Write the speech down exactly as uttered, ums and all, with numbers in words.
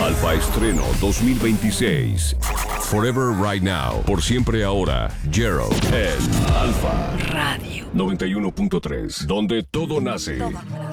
Alfa Estreno dos mil veintiséis. Forever Right Now. Por siempre ahora. Gerald en Alfa Radio noventa y uno punto tres. Donde todo nace. Todo